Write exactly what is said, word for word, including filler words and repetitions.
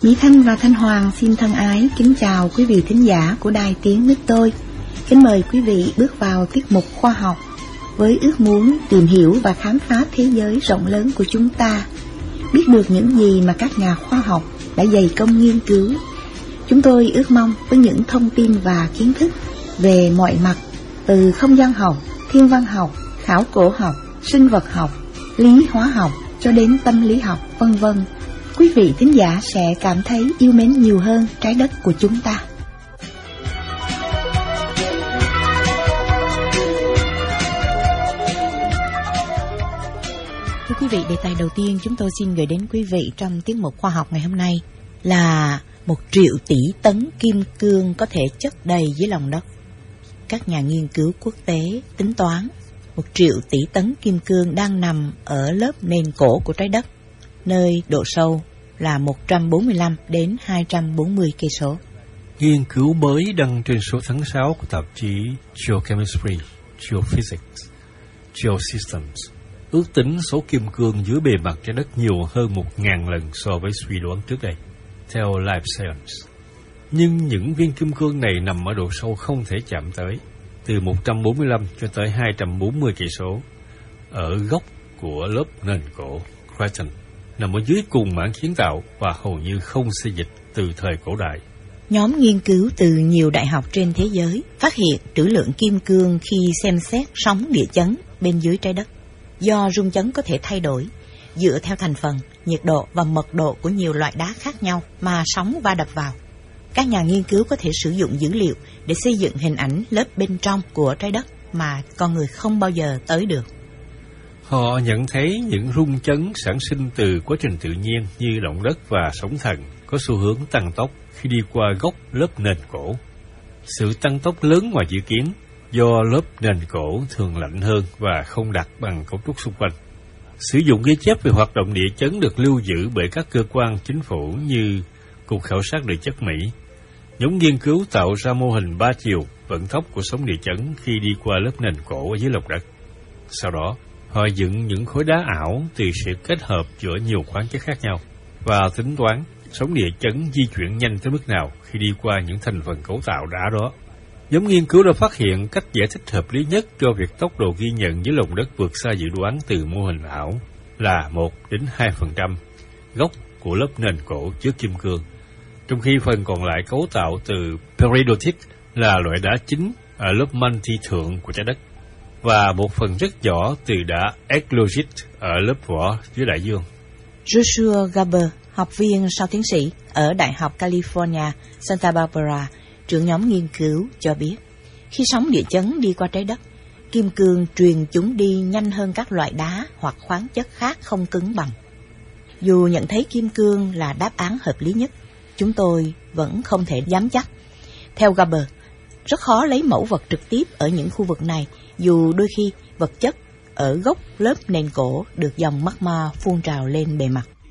Mỹ Thanh và Thanh Hoàng xin thân ái kính chào quý vị thính giả của Đài Tiếng Nước Tôi. Kính mời quý vị bước vào tiết mục khoa học với ước muốn tìm hiểu và khám phá thế giới rộng lớn của chúng ta, biết được những gì mà các nhà khoa học đã dày công nghiên cứu. Chúng tôi ước mong với những thông tin và kiến thức về mọi mặt, từ không gian học, thiên văn học, khảo cổ học, sinh vật học, lý hóa học cho đến tâm lý học, vân vân, quý vị thính giả sẽ cảm thấy yêu mến nhiều hơn trái đất của chúng ta. Thưa quý vị, đề tài đầu tiên chúng tôi xin gửi đến quý vị trong tiết mục khoa học ngày hôm nay là một triệu tỷ tấn kim cương có thể chất đầy dưới lòng đất. Các nhà nghiên cứu quốc tế tính toán một triệu tỷ tấn kim cương đang nằm ở lớp nền cổ của trái đất, nơi độ sâu là một trăm bốn mươi lăm đến hai trăm bốn mươi cây số. Nghiên cứu mới đăng trên số tháng sáu của tạp chí Geochemistry, Geophysics, Geosystems ước tính số kim cương dưới bề mặt trái đất nhiều hơn một ngàn lần so với suy đoán trước đây, theo Life Science. Nhưng những viên kim cương này nằm ở độ sâu không thể chạm tới, từ một trăm bốn mươi lăm cho tới hai trăm bốn mươi cây số, ở gốc của lớp nền cổ Cretan, nằm ở dưới cùng mảng kiến tạo và hầu như không xê dịch từ thời cổ đại. Nhóm nghiên cứu từ nhiều đại học trên thế giới phát hiện trữ lượng kim cương khi xem xét sóng địa chấn bên dưới trái đất. Do rung chấn có thể thay đổi dựa theo thành phần, nhiệt độ và mật độ của nhiều loại đá khác nhau mà sóng va đập vào. Các nhà nghiên cứu có thể sử dụng dữ liệu để xây dựng hình ảnh lớp bên trong của trái đất mà con người không bao giờ tới được. Họ nhận thấy những rung chấn sản sinh từ quá trình tự nhiên như động đất và sóng thần có xu hướng tăng tốc khi đi qua gốc lớp nền cổ. Sự tăng tốc lớn ngoài dự kiến do lớp nền cổ thường lạnh hơn và không đặc bằng cấu trúc xung quanh. Sử dụng ghi chép về hoạt động địa chấn được lưu giữ bởi các cơ quan chính phủ như Cục Khảo sát Địa chất Mỹ. Nhóm nghiên cứu tạo ra mô hình ba chiều vận tốc của sóng địa chấn khi đi qua lớp nền cổ ở dưới lòng đất. Sau đó, họ dựng những khối đá ảo từ sự kết hợp giữa nhiều khoáng chất khác nhau và tính toán sóng địa chấn di chuyển nhanh tới mức nào khi đi qua những thành phần cấu tạo đá đó. Nhóm nghiên cứu đã phát hiện cách giải thích hợp lý nhất cho việc tốc độ ghi nhận dưới lòng đất vượt xa dự đoán từ mô hình ảo là một đến hai phần trăm gốc của lớp nền cổ chứa kim cương, trong khi phần còn lại cấu tạo từ peridotite là loại đá chính ở lớp manti thượng của trái đất, và một phần rất nhỏ từ đá eclogite ở lớp vỏ dưới đại dương. Joshua Gaber, học viên sau tiến sĩ ở Đại học California, Santa Barbara, trưởng nhóm nghiên cứu cho biết, khi sóng địa chấn đi qua trái đất, kim cương truyền chúng đi nhanh hơn các loại đá hoặc khoáng chất khác không cứng bằng. Dù nhận thấy kim cương là đáp án hợp lý nhất, chúng tôi vẫn không thể dám chắc. Theo Gaber, rất khó lấy mẫu vật trực tiếp ở những khu vực này, dù đôi khi vật chất ở gốc lớp nền cổ được dòng magma phun trào lên bề mặt.